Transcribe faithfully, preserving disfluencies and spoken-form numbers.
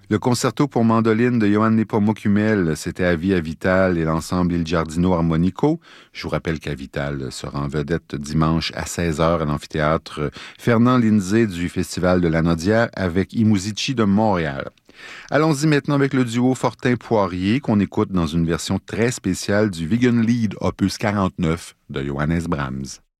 Le concerto pour mandoline de Johann Nepomuk Hummel, c'était à Via Vital et l'ensemble Il Giardino Armonico. Je vous rappelle qu'à Vital sera en vedette dimanche à seize heures à l'amphithéâtre Fernand Lindsay du Festival de la Nodière avec I Musici de Montréal. Allons-y maintenant avec le duo Fortin-Poirier qu'on écoute dans une version très spéciale du Wiegenlied opus quarante-neuf de Johannes Brahms.